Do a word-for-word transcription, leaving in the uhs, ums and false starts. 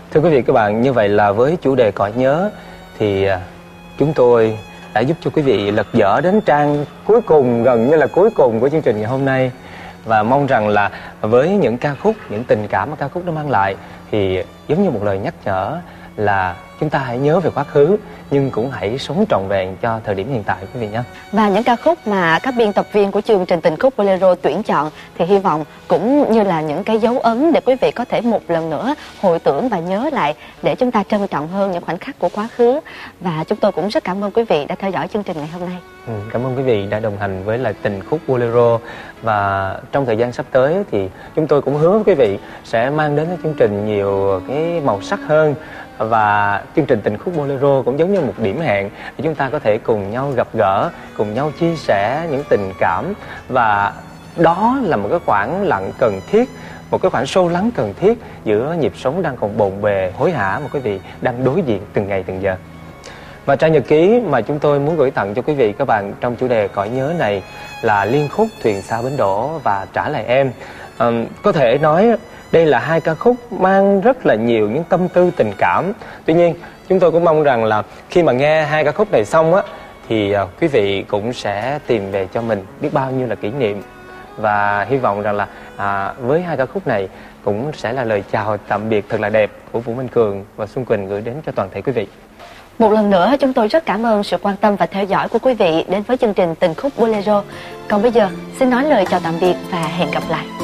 Thưa quý vị các bạn, như vậy là với chủ đề Cõi Nhớ thì chúng tôi đã giúp cho quý vị lật dở đến trang cuối cùng, gần như là cuối cùng của chương trình ngày hôm nay. Và mong rằng là với những ca khúc, những tình cảm mà ca khúc đó mang lại thì giống như một lời nhắc nhở là chúng ta hãy nhớ về quá khứ nhưng cũng hãy sống trọn vẹn cho thời điểm hiện tại quý vị nhé. Và những ca khúc mà các biên tập viên của chương trình Tình Khúc Bolero tuyển chọn thì hy vọng cũng như là những cái dấu ấn để quý vị có thể một lần nữa hồi tưởng và nhớ lại để chúng ta trân trọng hơn những khoảnh khắc của quá khứ. Và chúng tôi cũng rất cảm ơn quý vị đã theo dõi chương trình ngày hôm nay. Ừ, cảm ơn quý vị đã đồng hành với lại Tình Khúc Bolero. Và trong thời gian sắp tới thì chúng tôi cũng hứa với quý vị sẽ mang đến chương trình nhiều cái màu sắc hơn. Và chương trình Tình Khúc Bolero cũng giống như một điểm hẹn để chúng ta có thể cùng nhau gặp gỡ, cùng nhau chia sẻ những tình cảm. Và đó là một cái khoảng lặng cần thiết, một cái khoảng sâu lắng cần thiết giữa nhịp sống đang còn bộn bề, hối hả mà quý vị đang đối diện từng ngày từng giờ. Và trang nhật ký mà chúng tôi muốn gửi tặng cho quý vị các bạn trong chủ đề Cõi Nhớ này là liên khúc Thuyền Xa Bến Đỗ và Trả Lại Em. À, có thể nói đây là hai ca khúc mang rất là nhiều những tâm tư tình cảm. Tuy nhiên chúng tôi cũng mong rằng là khi mà nghe hai ca khúc này xong á thì uh, quý vị cũng sẽ tìm về cho mình biết bao nhiêu là kỷ niệm. Và hy vọng rằng là à, với hai ca khúc này cũng sẽ là lời chào tạm biệt thật là đẹp của Vũ Minh Cường và Xuân Quỳnh gửi đến cho toàn thể quý vị. Một lần nữa chúng tôi rất cảm ơn sự quan tâm và theo dõi của quý vị đến với chương trình Tình Khúc Bolero. Còn bây giờ xin nói lời chào tạm biệt và hẹn gặp lại.